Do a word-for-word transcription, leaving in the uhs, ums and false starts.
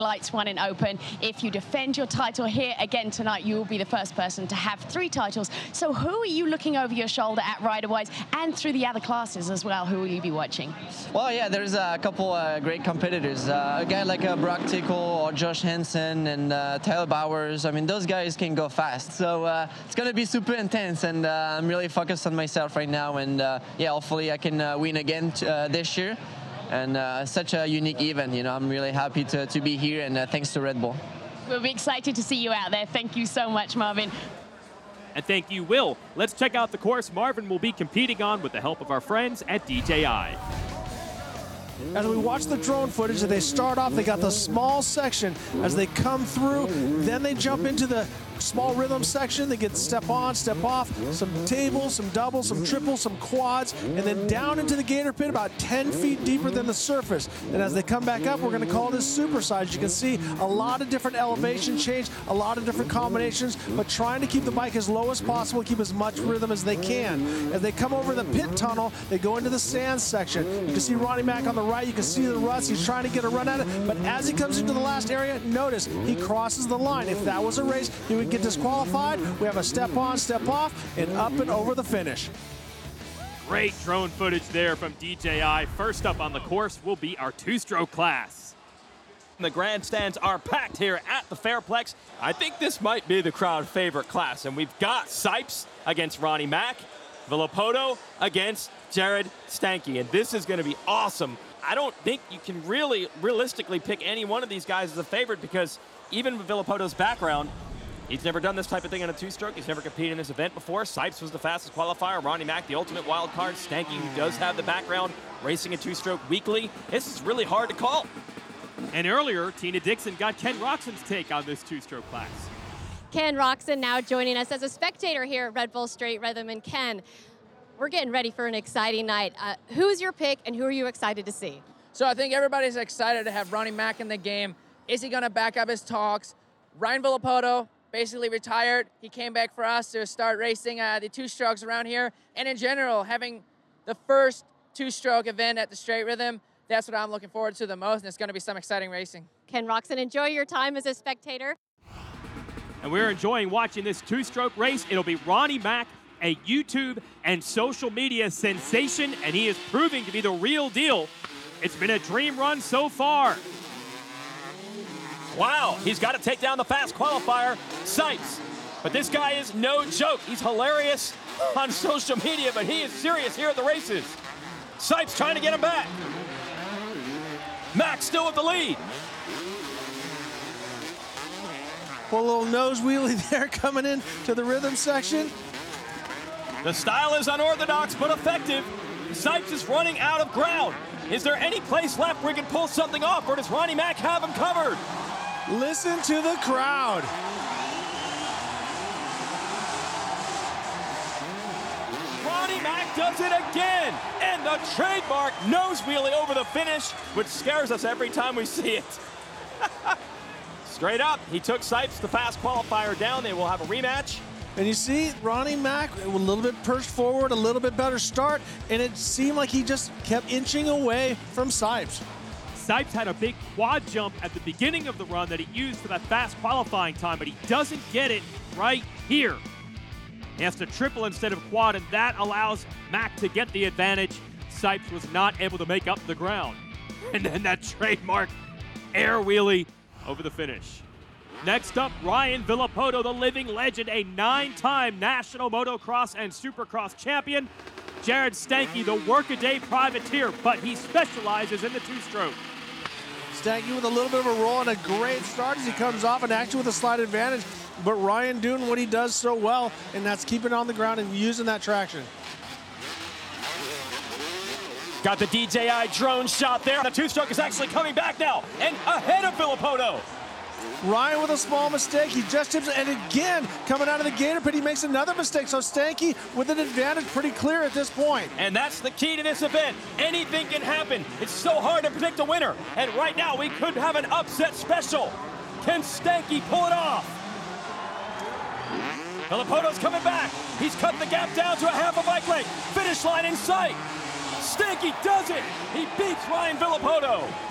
Lights one in open. If you defend your title here again tonight, you will be the first person to have three titles. So who are you looking over your shoulder at rider-wise and through the other classes as well? Who will you be watching? Well, yeah, there's a couple uh, great competitors. Uh, a guy like uh, Brock Tickle or Josh Hansen and uh, Tyler Bowers. I mean, those guys can go fast. So uh, it's going to be super intense, and uh, I'm really focused on myself right now. And uh, yeah, hopefully I can uh, win again uh, this year. And uh, such a unique event, you know, I'm really happy to, to be here, and uh, thanks to Red Bull. We'll be excited to see you out there. Thank you so much, Marvin. And thank you, Will. Let's check out the course Marvin will be competing on with the help of our friends at D J I. As we watch the drone footage, they start off, they got the small section. As they come through, then they jump into the small rhythm section. They get step on, step off, some tables, some doubles, some triples, some quads, and then down into the gator pit about ten feet deeper than the surface. And as they come back up, we're going to call this supersize. You can see a lot of different elevation change, a lot of different combinations, but trying to keep the bike as low as possible, keep as much rhythm as they can. As they come over the pit tunnel, they go into the sand section. You can see Ronnie Mack on the right. You can see the ruts. He's trying to get a run at it, but as he comes into the last area, notice he crosses the line. If that was a race, he would get disqualified. We have a step on, step off, and up and over the finish. Great drone footage there from D J I. First up on the course will be our two-stroke class. The grandstands are packed here at the Fairplex. I think this might be the crowd favorite class, and we've got Sipes against Ronnie Mack, Villopoto against Jared Stanky, and this is going to be awesome. I don't think you can really realistically pick any one of these guys as a favorite, because even with Villopoto's background, he's never done this type of thing on a two-stroke. He's never competed in this event before. Sipes was the fastest qualifier. Ronnie Mack, the ultimate wild card. Stanky, who does have the background, racing a two-stroke weekly. This is really hard to call. And earlier, Tina Dixon got Ken Roxon's take on this two-stroke class. Ken Roxon now joining us as a spectator here at Red Bull Straight Rhythm. And Ken, we're getting ready for an exciting night. Uh, who's your pick, and who are you excited to see? So I think everybody's excited to have Ronnie Mack in the game. Is he going to back up his talks? Ryan Villopoto basically retired. He came back for us to start racing uh, the two-strokes around here. And in general, having the first two-stroke event at the Straight Rhythm, that's what I'm looking forward to the most, and it's going to be some exciting racing. Ken Roxon, enjoy your time as a spectator. And we're enjoying watching this two-stroke race. It'll be Ronnie Mack, a YouTube and social media sensation, and he is proving to be the real deal. It's been a dream run so far. Wow, he's got to take down the fast qualifier, Sipes. But this guy is no joke. He's hilarious on social media, but he is serious here at the races. Sipes trying to get him back. Mack still with the lead. Well, a little nose wheelie there coming in to the rhythm section. The style is unorthodox but effective. Sipes is running out of ground. Is there any place left where he can pull something off, or does Ronnie Mack have him covered? Listen to the crowd. Ronnie Mack does it again, and the trademark nose wheelie over the finish, which scares us every time we see it. Straight up, he took Sipes, the fast qualifier, down. They will have a rematch. And you see Ronnie Mack a little bit pushed forward, a little bit better start, and it seemed like he just kept inching away from Sipes. Sipes had a big quad jump at the beginning of the run that he used for that fast qualifying time, but he doesn't get it right here. He has to triple instead of quad, and that allows Mack to get the advantage. Sipes was not able to make up the ground. And then that trademark air wheelie over the finish. Next up, Ryan Villopoto, the living legend, a nine-time national motocross and supercross champion. Jared Stanky, the workaday privateer, but he specializes in the two-stroke. Stanky with a little bit of a roll and a great start as he comes off, and actually with a slight advantage. But Ryan doing what he does so well, and that's keeping on the ground and using that traction. Got the D J I drone shot there. The two-stroke is actually coming back now and ahead of Villopoto. Ryan with a small mistake. He just tips it, and again, coming out of the gator pit, he makes another mistake. So Stanky with an advantage pretty clear at this point. And that's the key to this event. Anything can happen. It's so hard to predict a winner. And right now, we could have an upset special. Can Stanky pull it off? Villopoto's coming back. He's cut the gap down to a half a bike length. Finish line in sight. Stanky does it. He beats Ryan Villopoto.